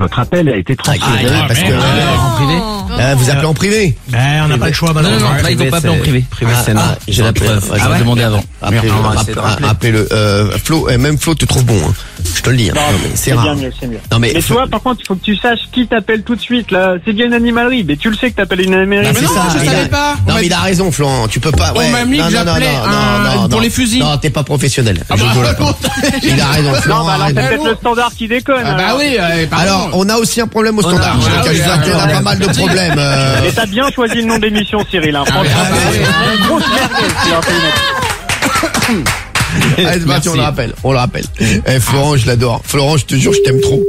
Votre appel a été transféré. Parce que en privé. vous appelez en privé. On n'a pas le choix, malheureusement. Non, là, ils t'ont pas appelé en privé. J'ai la preuve. Je vais demander avant. Appelez-le. Flo, même Flo te trouve bon. Hein. Je te le dis. Hein. Non, Non, mais c'est bien rare. mieux, c'est mieux. Non, mais toi, par contre, il faut que tu saches qui t'appelle tout de suite, là. C'est bien une animalerie, mais tu le sais que t'appelles une animalerie. Bah, Mais non, je savais pas. Non, mais il a raison, Florent. Tu peux pas. On m'a mis que j'appelais pour les fusils. Non, t'es pas professionnel. Ah bah, Il a raison, Non, Florent. bah alors c'est arrête. peut-être le standard qui déconne. Ah bah oui, pardon. Alors, on a aussi un problème au standard. Je te cache pas qu'il y en a pas mal de problèmes. Et t'as bien choisi le nom d'émission, Cyril, hein. Franchement, c'est une grosse merguez, tu vas payer. Allez, c'est parti, on le rappelle. Florent, je l'adore. Florent, je te jure, je t'aime trop.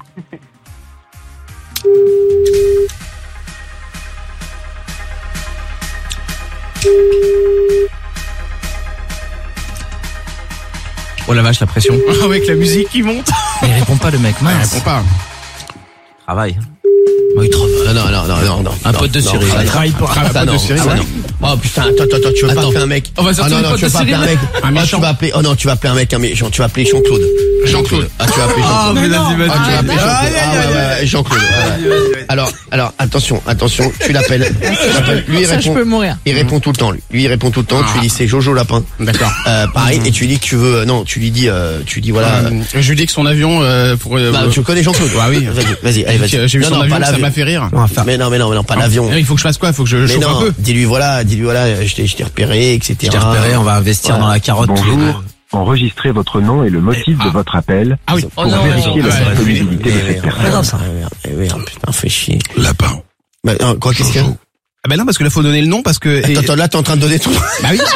Oh la vache, la pression. Avec la musique qui monte. Mais il répond pas, le mec, Il mince. répond pas. Travail. Oh, il travaille. Non. Un pote de Cyril. Il travaille pas. Ah non. Oh putain, attends, tu veux pas appeler un mec? On va sortir non, une pote tu veux de pas appeler un Cyril. mec. Un méchant. Tu vas appeler, tu vas appeler un mec, tu vas appeler Jean-Claude. Jean-Claude. Ah, tu vas appeler Jean-Claude. mais non. Ah, tu vas appeler Jean-Claude. Jean-Claude. Alors, attention, tu l'appelles. Lui, Ça, je peux mourir. il répond tout le temps, lui. Lui, il répond tout le temps. Tu lui dis, c'est Jojo Lapin. D'accord. Pareil, et tu lui dis que tu veux, tu lui dis voilà. Je lui dis que son avion pour. Bah, tu connais Jean-Claude. Ah oui. Vas-y. J'ai vu son Non, avion, pas ça l'avion. m'a fait rire. Mais non, pas l'avion. Il faut que je fasse quoi? Il faut que je Mais chauffe un non, peu. dis-lui voilà, je t'ai repéré, etc. Je t'ai repéré, on va investir dans la carotte. Bonjour. Enregistrez votre nom et le motif de votre appel Ah oui. pour vérifier la disponibilité de cette Pas grave personne. ça. Putain, fais chier. Lapin. Bah, quoi, qu'est-ce qu'il y a? Ah ben non, parce que là faut donner le nom parce que. Attends, là, t'es en train de donner tout. Bah oui.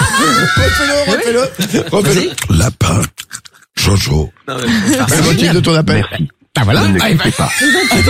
Refais-le. Lapin. Jojo. Le motif de ton appel. Merci. Ah voilà. Ne Ah, il quittez pas.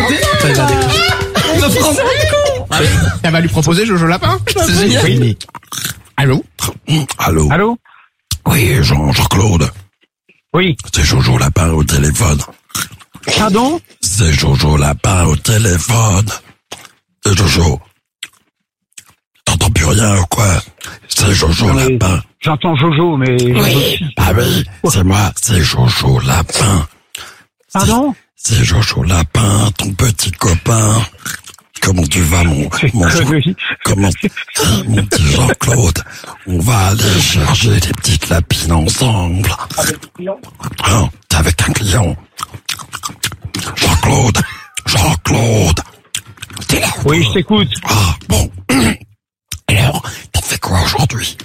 Elle va lui proposer Jojo Lapin. C'est génial. Oui. Allô? Allô. Allô? Oui, Jean-Claude. Oui. C'est Jojo Lapin au téléphone. Pardon? C'est Jojo Lapin au téléphone. C'est Jojo. T'entends plus rien ou quoi? C'est Jojo Mais- Lapin. J'entends Jojo, mais... Ah oui, c'est moi, c'est Jojo Lapin. Pardon? C'est Jojo Lapin, ton petit copain. Comment tu vas, mon petit Jean-Claude? On va aller chercher des petites lapines ensemble. Hein, t'es avec un client. Jean-Claude. Oui, je t'écoute. Ah, bon. Alors, t'as fait quoi aujourd'hui?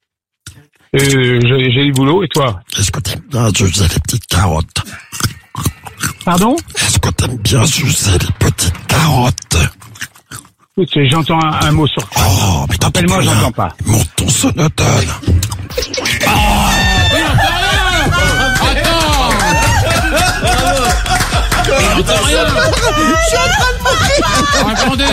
J'ai du boulot, et toi? Est-ce que t'aimes bien sucer les petites carottes? Pardon? Est-ce que t'aimes bien sucer les petites carottes? Écoute, j'entends un mot sur toi. Oh, mais t'entends Appelle-moi, plus rien. j'entends pas. Monte ton sonotone. Attendez.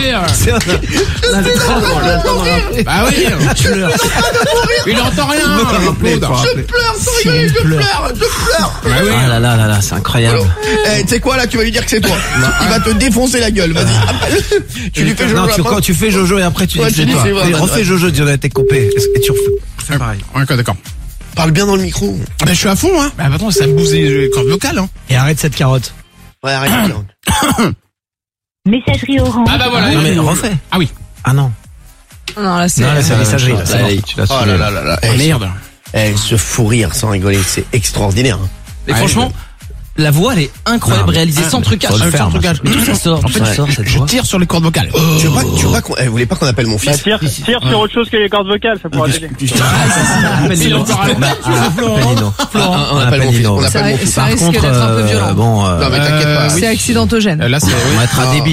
Bah oui. Il entend rien. Claude. Je pleure, sans rigoler, je pleure. Bah oui. Ah là, c'est incroyable. Tu sais quoi, là, tu vas lui dire que c'est toi. Il va te défoncer la gueule, vas-y. Appelle. Tu lui fais Jojo Non, Lapin. quand tu fais Jojo et après tu dis Ouais, que tu c'est dis toi. c'est vrai, Refais ouais. Jojo, tu t'es coupé. Et tu refais pareil. Ouais, d'accord. Parle bien dans le micro. Ah bah je suis à fond, hein. Bah attends, ça me bouse les cordes vocales, hein. Et arrête cette carotte. Ouais, arrête. Messagerie Orange. Ah bah voilà. Non mais refais. Ah oui. Ah non. Non, là, c'est... Non, là, c'est la messagerie. Là, c'est Là, bon. tu l'as Oh saoulé. là. Ah, merde. Ce fou rire sans rigoler, c'est extraordinaire. Hein. Et franchement, la voix elle est incroyable, Non, mais- réalisée sans trucage. faut le faire, Sans trucage. Mais tout ça sort. En fait, tout sort cette je voix. tire sur les cordes vocales. Tu veux pas vous voulez pas qu'on appelle mon Bah, fils? tire sur autre chose que les cordes vocales, ça pourra t'aider. Appelle Il est Nino. encore à la Appelle Nino. On appelle mon fils. On Ça, appelle mon fils. ça Par risque contre, d'être un peu violent. bon, Non, mais t'inquiète pas. C'est accidentogène. Là, c'est. on va être à débit.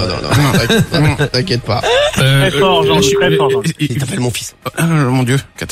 Non. T'inquiète pas. Très fort, Jean, très fort, Jean. Il t'appelle mon fils. Mon Dieu.